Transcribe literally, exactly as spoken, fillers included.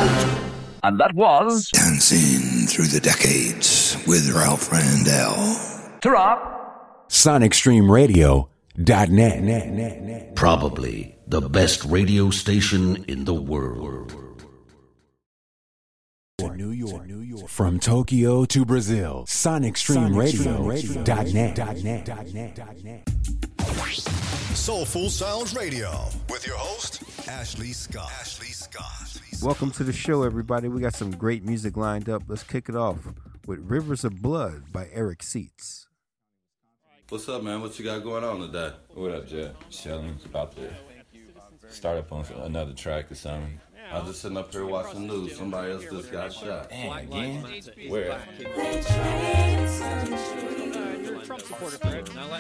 And that was... Dancing Through the Decades with Ralph Randall. Ta-ra! Sonic Stream Radio dot net. Probably the best radio station in the world. To New York, New York. From Tokyo to Brazil, Sonic Stream Radio dot net. Soulful Sounds Radio with your host, Ashley Scott. Ashley Scott. Welcome to the show, everybody. We got some great music lined up. Let's kick it off with Rivers of Blood by Eric Seitz. What's up, man? What you got going on today? What up, Jeff? Chilling. About to start up on another track or something. I was just sitting up here watching the news. Somebody else just got shot. Damn, again? Where? You're a Trump supporter, correct?